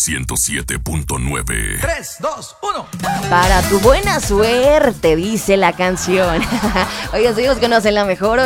107.9. 3, 2, 1. Para tu buena suerte, dice la canción. Oigan, seguimos con la mejor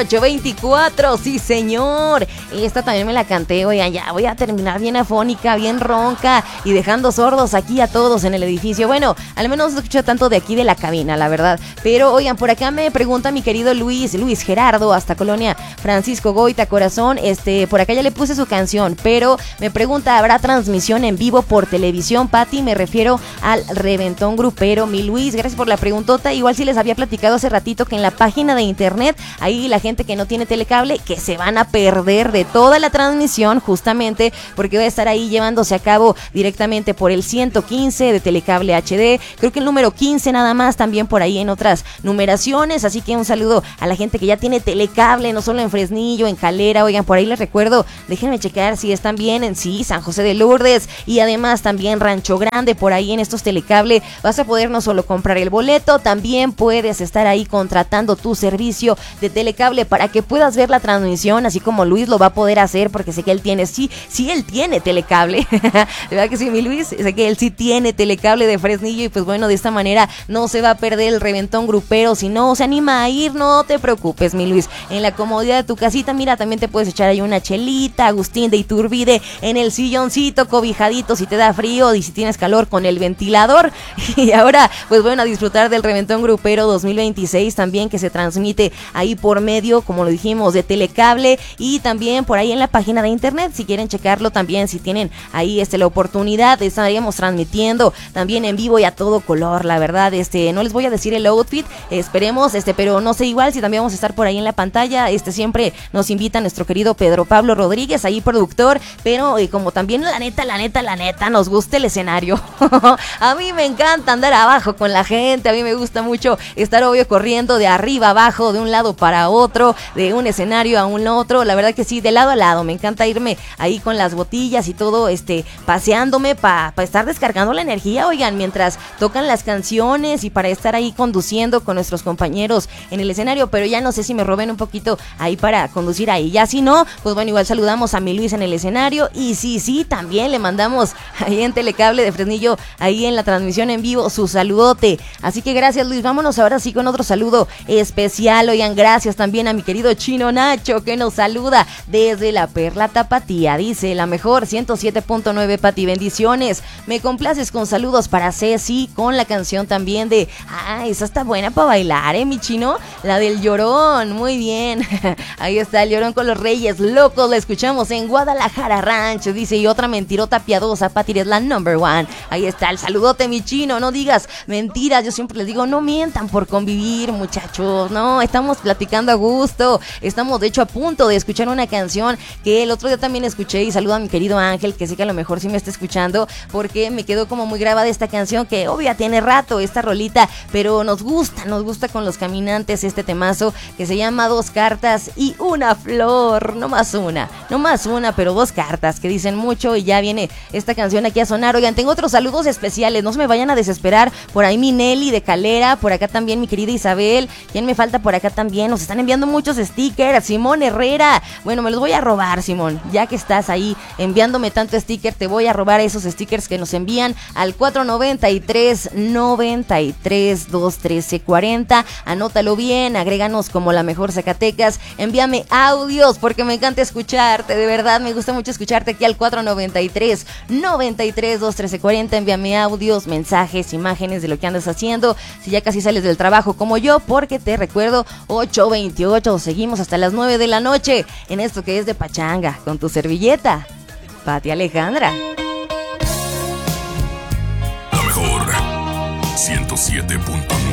824, sí señor. Esta también me la canté, oigan, ya voy a terminar bien afónica, bien ronca y dejando sordos aquí a todos en el edificio. Bueno, al menos no escucho tanto de aquí de la cabina, la verdad. Pero oigan, por acá me pregunta mi querido Luis Gerardo, hasta Colonia Francisco Goita, corazón. Por acá ya le puse su canción, pero me pregunta, ¿habrá transmisión en vivo por televisión, Pati? Me refiero al Reventón Grupero. Mi Luis, gracias por la preguntota. Igual sí les había platicado hace ratito que en la página de internet, ahí la gente que no tiene telecable, que se van a perder de toda la transmisión, justamente porque va a estar ahí llevándose a cabo directamente por el 115 de Telecable HD, creo que el número 15 nada más, también por ahí en otras numeraciones, así que un saludo a la gente que ya tiene telecable, no solo en Fresnillo, en Calera. Oigan, por ahí les recuerdo, déjenme checar si están bien en sí, San José de Lourdes y además también Rancho Grande. Por ahí en estos telecable vas a poder no solo comprar el boleto, también puedes estar ahí contratando tu servicio de telecable para que puedas ver la transmisión, así como Luis lo va a poder hacer, porque sé que él tiene, sí él tiene telecable, ¿verdad que sí, mi Luis? Sé que él sí tiene telecable de Fresnillo y pues bueno, de esta manera no se va a perder el Reventón Grupero. Si no se anima a ir, no te preocupes, mi Luis, en la comodidad de tu casita, mira, también te puedes echar ahí una chelita, Agustín de Iturbide, en el silloncito, cobijadito si te da frío y si tienes calor con el ventilador. Y ahora, pues bueno, a disfrutar del Reventón Grupero 2026 también, que se transmite ahí por medio, como lo dijimos, de telecable y también por ahí en la página de internet, si quieren checarlo también, si tienen ahí la oportunidad, estaríamos transmitiendo también en vivo y a todo color, la verdad. No les voy a decir el outfit, esperemos, pero no sé, igual si también vamos a estar por ahí en la pantalla. Siempre nos invita nuestro querido Pedro Pablo Rodríguez, ahí productor, pero como también la neta nos gusta el escenario. A mí me encanta andar abajo con la gente, a mí me gusta mucho estar obvio corriendo de arriba abajo, de un lado para otro, de un escenario a un otro, la verdad que sí, de lado a lado, me encanta irme ahí con las botillas y todo, paseándome para estar descargando la energía, oigan, mientras tocan las canciones y para estar ahí conduciendo con nuestros compañeros en el escenario. Pero ya no sé si me roben un poquito ahí para conducir ahí, ya si no, pues bueno, igual saludamos a mi Luis en el escenario y sí, también le mandamos ahí en Telecable de Fresnillo, ahí en la transmisión en vivo, su saludote. Así que gracias, Luis. Vámonos ahora sí con otro saludo especial. Oigan, gracias también a mi querido Chino Nacho, que nos saluda desde la Perla Tapatía. Dice, la mejor 107.9, Pati, bendiciones. Me complaces con saludos para Ceci, con la canción también de, esa está buena para bailar, mi Chino, la del Llorón. Muy bien. Ahí está el Llorón con los Reyes Locos, la escuchamos en Guadalajara Rancho. Dice, y otra mentirota piadosa, Pati, es la number one. Ahí está el saludote, mi Chino. No digas mentiras, yo siempre les digo, no mientan por convivir, muchachos. No, estamos platicando a gusto. Estamos de hecho a punto de escuchar una canción que el otro día también escuché, y saludo a mi querido Ángel, que sé que a lo mejor sí me está escuchando, porque me quedó como muy grabada esta canción, que obvia tiene rato esta rolita, pero nos gusta con los caminantes este temazo que se llama Dos Cartas y una Flor. No más una, pero dos cartas que dicen mucho, y ya viene esta canción aquí a sonar. Oigan, tengo otros saludos especiales, no se me vayan a desesperar. Por ahí mi Nelly de Calera, por acá también mi querida Isabel. ¿Quién me falta por acá también? Nos están enviando muchos stickers. Simón Herrera, bueno, me los voy a robar, Simón, ya que estás ahí enviándome tanto sticker, te voy a robar esos stickers que nos envían al 493 213 40. Anótalo bien, agréganos como la mejor Zacatecas, envíame audios porque me encanta escucharte, de verdad me gusta mucho escucharte aquí al 493 213 40. Envíame audios, mensajes, imágenes de lo que andas haciendo, si ya casi sales del trabajo como yo, porque te recuerdo 8:28, seguimos hasta las 9 de la noche en esto que es de pachanga con tu servilleta, Pati Alejandra. La mejor 107.9.